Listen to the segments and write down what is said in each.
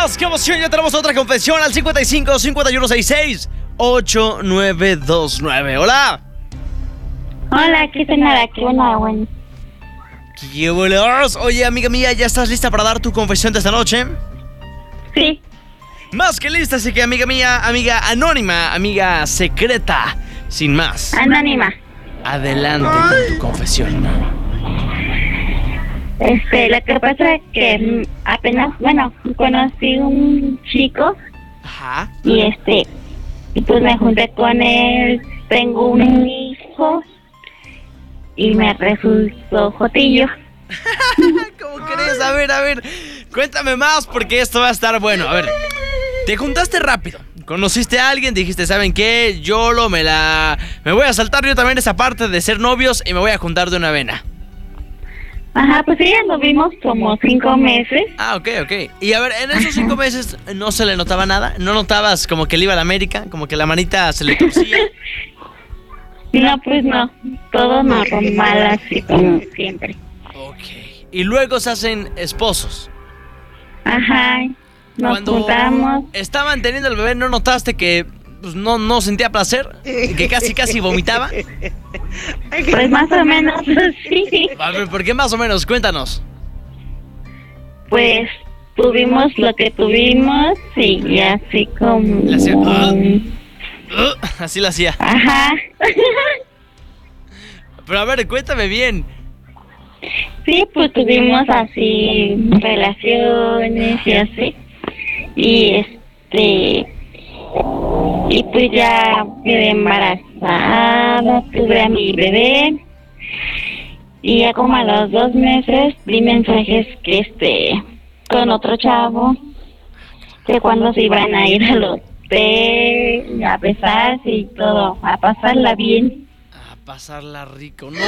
más! ¡Qué emoción! Ya tenemos otra confesión al 55 51 66 8929. ¡Hola! Hola, aquí está nada, qué bueno. ¿Qué bolas? Oye, amiga mía, ¿ya estás lista para dar tu confesión de esta noche? Sí. Más que lista, así que amiga mía, amiga anónima, amiga secreta, sin más. Anónima. Adelante con tu confesión. Lo que pasa es que apenas, conocí un chico. Ajá. Y pues me junté con él, tengo un hijo y me resultó jotillo. ¿Cómo crees? A ver, cuéntame más porque esto va a estar bueno. A ver, te juntaste rápido, conociste a alguien, dijiste, ¿saben qué? Me voy a saltar yo también esa parte de ser novios y me voy a juntar de una vena. Ajá, pues sí, nos vimos como 5 meses. Ah, ok. Y a ver, en esos 5 meses no se le notaba nada, ¿no notabas como que él iba a la América, como que la manita se le torcía? No, pues no, todo normal así como siempre. Ok. Y luego se hacen esposos. Ajá, nos juntamos. Estaban teniendo el bebé, ¿no notaste que pues, no sentía placer? ¿Que casi vomitaba? Pues más o menos, sí. A ver, ¿por qué más o menos? Cuéntanos. Pues tuvimos lo que tuvimos y así como... Le hacía, así lo hacía. Ajá. Pero a ver, cuéntame bien. Sí, pues tuvimos así relaciones y así. Y pues ya quedé embarazada, tuve a mi bebé. Y ya como a los 2 meses vi mensajes que con otro chavo, que cuando se iban a ir al hotel, a besarse y todo, a pasarla bien. A pasarla rico. No.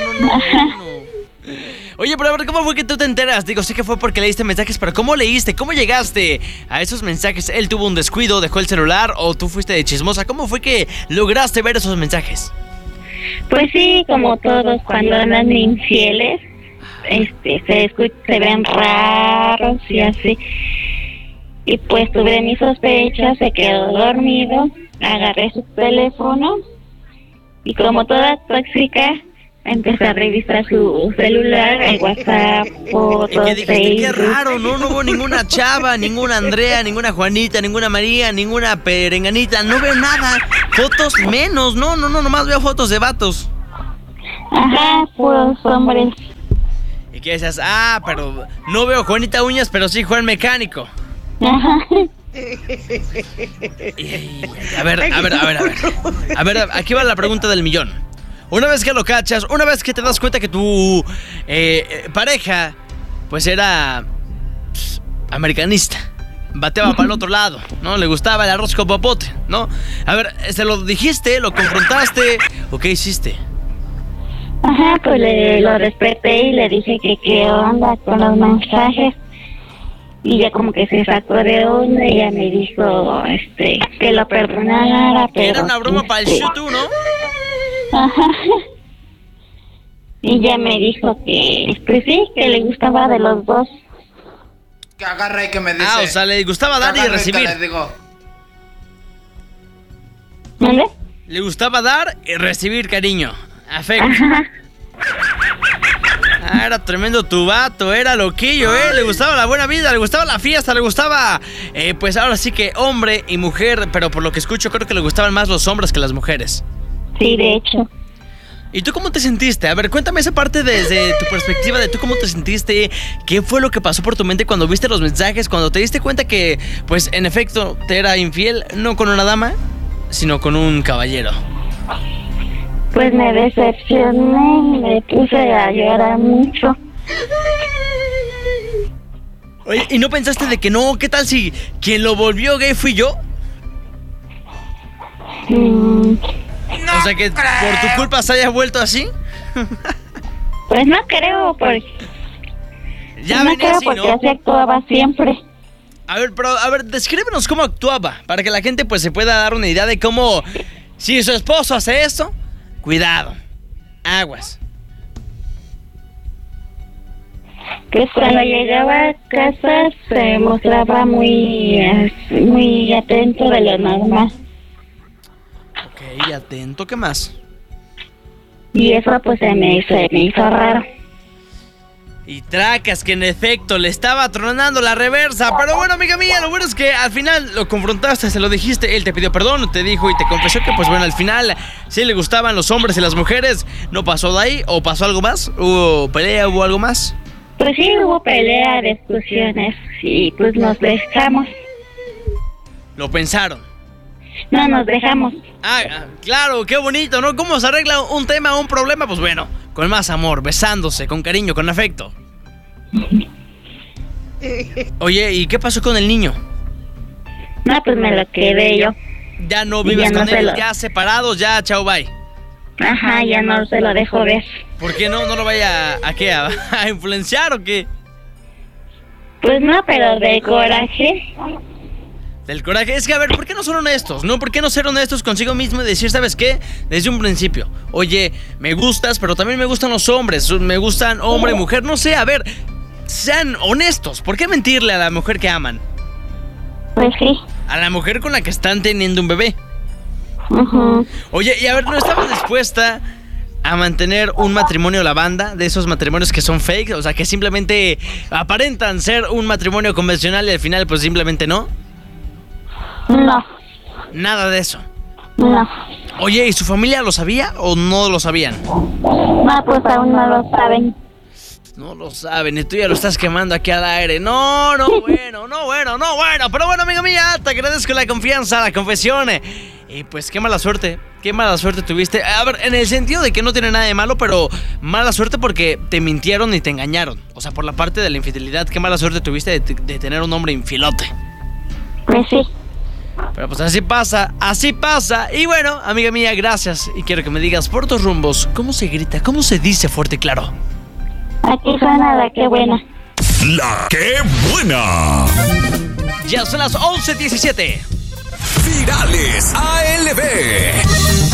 Oye, pero a ver, ¿cómo fue que tú te enteras? Digo, sé que fue porque leíste mensajes, pero ¿cómo leíste? ¿Cómo llegaste a esos mensajes? ¿Él tuvo un descuido, dejó el celular o tú fuiste de chismosa? ¿Cómo fue que lograste ver esos mensajes? Pues sí, como todos, cuando andan infieles, se ven raros y así. Y pues tuve mis sospechas, se quedó dormido, agarré su teléfono y como toda tóxica, empecé a revisar su celular, el WhatsApp, fotos, ¿Y qué dijiste? Facebook. Qué raro, no hubo ninguna chava, ninguna Andrea, ninguna Juanita, ninguna María, ninguna perenganita, no veo nada. Fotos menos, no, nomás veo fotos de vatos. Ajá, puros hombres. Y que decías, pero no veo Juanita Uñas, pero sí Juan Mecánico. Ajá. A ver, aquí va la pregunta del millón. Una vez que lo cachas, una vez que te das cuenta que tu pareja, pues era americanista, bateaba para el otro lado, ¿no? Le gustaba el arroz con popote, ¿no? A ver, ¿se lo dijiste, lo confrontaste o qué hiciste? Ajá, pues lo respeté y le dije que qué onda con los mensajes. Y ya como que se sacó de onda y ya me dijo que lo perdonara, pero... Era una broma para el YouTube, ¿no? Ajá. Y ya me dijo que, pues sí, que le gustaba de los dos. Que agarra y que me dice... O sea, le gustaba dar y recibir. Le digo. ¿Dónde? Le gustaba dar y recibir cariño, afecto. Ajá. Era tremendo tu vato, era loquillo, le gustaba la buena vida, le gustaba la fiesta, le gustaba, pues ahora sí que hombre y mujer, pero por lo que escucho creo que le gustaban más los hombres que las mujeres. Sí, de hecho. ¿Y tú cómo te sentiste? A ver, cuéntame esa parte desde tu perspectiva de tú cómo te sentiste, qué fue lo que pasó por tu mente cuando viste los mensajes, cuando te diste cuenta que, pues en efecto, te era infiel, no con una dama, sino con un caballero. Pues me decepcioné, me puse a llorar mucho. Oye, ¿y no pensaste de que no? ¿Qué tal si quien lo volvió gay fui yo? O sea, que por tu culpa se haya vuelto así. Pues no creo, porque... Ya no venía creo así, porque ¿no? así actuaba siempre. A ver, descríbenos cómo actuaba, para que la gente pues se pueda dar una idea de cómo... Si su esposo hace esto, cuidado, aguas. Pues cuando llegaba a casa se mostraba muy atento de lo normal. Ok, atento, ¿qué más? Y eso pues se me hizo raro. Y tracas que en efecto le estaba tronando la reversa. Pero bueno, amiga mía, lo bueno es que al final lo confrontaste, se lo dijiste. Él te pidió perdón, te dijo y te confesó que pues bueno, al final sí le gustaban los hombres y las mujeres. ¿No pasó de ahí? ¿O pasó algo más? ¿Hubo pelea? ¿Hubo algo más? Pues sí, hubo pelea, discusiones y pues nos dejamos. Lo pensaron. No, nos dejamos. Claro, qué bonito, ¿no? ¿Cómo se arregla un tema, un problema? Pues bueno, con más amor, besándose, con cariño, con afecto. Oye, ¿y qué pasó con el niño? No, pues me lo quedé yo. Ya no vives con él, ya separados, ya chao, bye. Ajá, ya no se lo dejo ver. ¿Por qué no lo vaya a qué? ¿A influenciar o qué? Pues no, pero de coraje. Del coraje, es que a ver, ¿por qué no son honestos? ¿No? ¿Por qué no ser honestos consigo mismo y decir, ¿sabes qué? Desde un principio, oye, me gustas, pero también me gustan los hombres, me gustan hombre y mujer, no sé, a ver, sean honestos, ¿por qué mentirle a la mujer que aman? Pues sí. A la mujer con la que están teniendo un bebé. Uh-huh. Oye, y a ver, ¿no estabas dispuesta a mantener un matrimonio a la banda? De esos matrimonios que son fake, o sea, que simplemente aparentan ser un matrimonio convencional y al final pues simplemente no. No. Nada de eso. No. Oye, ¿y su familia lo sabía o no lo sabían? No, pues aún no lo saben. No lo saben, y tú ya lo estás quemando aquí al aire. No, bueno. Pero bueno, amiga mía, te agradezco la confianza, la confesión. Y pues qué mala suerte tuviste. A ver, en el sentido de que no tiene nada de malo, pero mala suerte porque te mintieron y te engañaron. O sea, por la parte de la infidelidad, qué mala suerte tuviste de tener un hombre infilote. Pues sí. Pero pues así pasa. Y bueno, amiga mía, gracias. Y quiero que me digas por tus rumbos, ¿cómo se grita? ¿Cómo se dice fuerte y claro? Aquí suena la que buena. La que buena. Ya son las 11:17. Virales ALB.